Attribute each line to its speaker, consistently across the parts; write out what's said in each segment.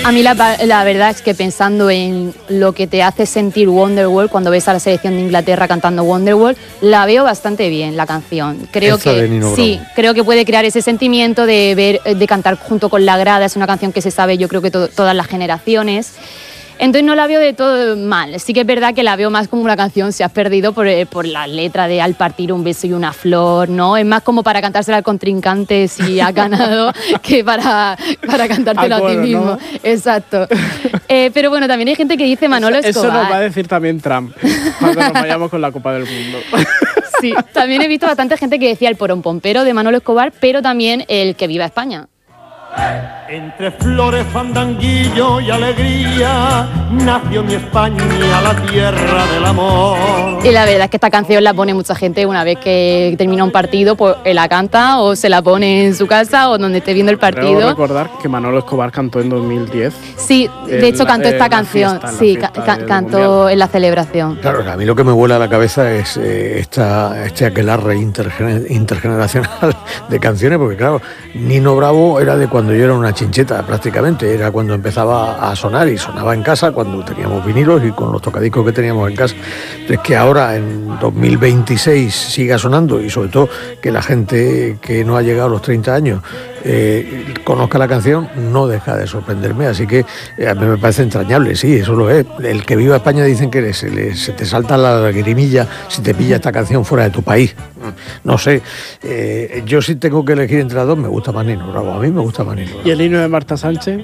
Speaker 1: A mí la verdad es que pensando en lo que te hace sentir Wonderwall cuando ves a la selección de Inglaterra cantando Wonderwall, la veo bastante bien la canción. Creo que puede crear ese sentimiento de cantar junto con la grada. Es una canción que se sabe, yo creo que todas las generaciones. Entonces no la veo de todo mal. Sí que es verdad que la veo más como una canción se has perdido por la letra de al partir un beso y una flor, ¿no? Es más como para cantársela al contrincante si ha ganado que para cantártelo a ti mismo. ¿No? Exacto. Pero bueno, también hay gente que dice Manolo Escobar.
Speaker 2: Eso nos va a decir también Trump cuando nos vayamos con la Copa del Mundo.
Speaker 1: Sí, también he visto bastante gente que decía el poronpompero de Manolo Escobar, pero también el que viva España.
Speaker 3: Entre flores, fandanguillo y alegría nació mi España, la tierra del amor.
Speaker 1: Y la verdad es que esta canción la pone mucha gente una vez que termina un partido, pues la canta o se la pone en su casa o donde esté viendo el partido.
Speaker 2: Creo recordar que Manolo Escobar cantó en 2010.
Speaker 1: Sí, de hecho cantó esta canción. Sí, cantó en la celebración.
Speaker 4: Claro, a mí lo que me vuela a la cabeza es este aquelarre intergeneracional de canciones, porque claro, Nino Bravo era de cuando yo era una chincheta prácticamente, era cuando empezaba a sonar y sonaba en casa cuando teníamos vinilos y con los tocadiscos que teníamos en casa. Entonces que ahora en 2026 siga sonando y sobre todo que la gente que no ha llegado a los 30 años conozca la canción, no deja de sorprenderme, así que a mí me parece entrañable, sí, eso lo es. El que viva España dicen que se te salta la lagrimilla si te pilla esta canción fuera de tu país. No sé, yo sí tengo que elegir entre las dos, me gusta más Nino Bravo, a mí me gusta más Nino Bravo.
Speaker 2: ¿Y el himno de Marta Sánchez?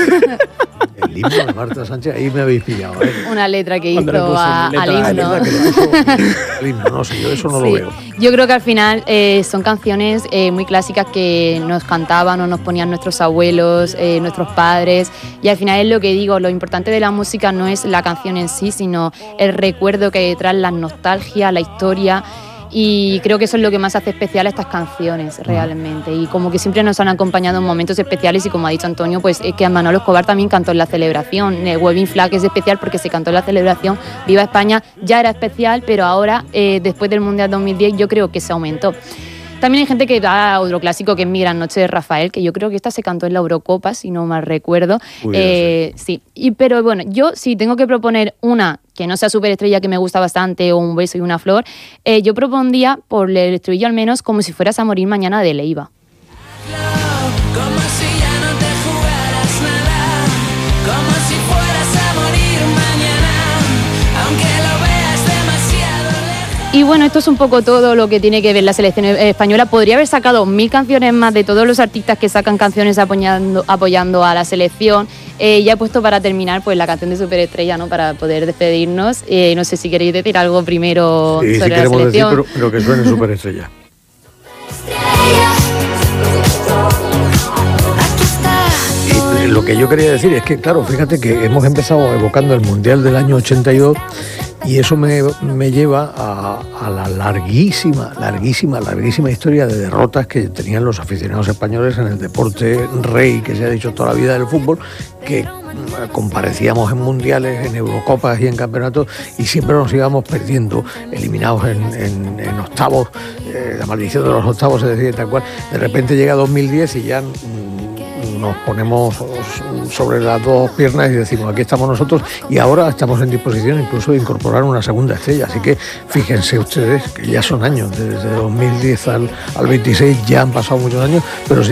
Speaker 4: El himno de Marta Sánchez, ahí me habéis pillado.
Speaker 1: Una letra que hizo al
Speaker 4: himno. No sé, yo eso no lo veo.
Speaker 1: Yo creo que al final son canciones muy clásicas que nos cantaban o nos ponían nuestros abuelos, nuestros padres, y al final es lo que digo, lo importante de la música no es la canción en sí, sino el recuerdo que hay detrás, la nostalgia, la historia. Y creo que eso es lo que más hace especial a estas canciones realmente, y como que siempre nos han acompañado en momentos especiales, y como ha dicho Antonio, pues es que Manolo Escobar también cantó en la celebración. Waving Flag es especial porque se cantó en la celebración. Viva España ya era especial, pero ahora después del Mundial 2010 yo creo que se aumentó. También hay gente que da otro clásico que es Mi Gran Noche de Rafael, que yo creo que esta se cantó en la Eurocopa, si no mal recuerdo. Sí. Pero bueno, yo si tengo que proponer una que no sea Superestrella, que me gusta bastante, o Un beso y una flor, yo propondría, por el estribillo al menos, Como si fueras a morir mañana de Leiva.
Speaker 5: Como si ya no te jugaras nada, como si fueras a morir mañana, aunque lo veas demasiado lejos.
Speaker 1: Y bueno, esto es un poco todo lo que tiene que ver la selección española. Podría haber sacado 1000 canciones más de todos los artistas que sacan canciones apoyando a la selección. Ya he puesto para terminar pues la canción de Superestrella, ¿no? Para poder despedirnos. No sé si queréis decir algo primero sobre la selección.
Speaker 4: Decir, pero que suene Superestrella. Y lo que yo quería decir es que, claro, fíjate que hemos empezado evocando el Mundial del año 82 y eso me lleva a la larguísima historia de derrotas que tenían los aficionados españoles en el deporte rey que se ha dicho toda la vida del fútbol, que comparecíamos en mundiales, en Eurocopas y en campeonatos y siempre nos íbamos perdiendo, eliminados en octavos, la maldición de los octavos se decide tal cual. De repente llega 2010 y ya nos ponemos sobre las dos piernas y decimos, aquí estamos nosotros, y ahora estamos en disposición incluso de incorporar una segunda estrella. Así que fíjense ustedes que ya son años, desde 2010 al 26 ya han pasado muchos años, pero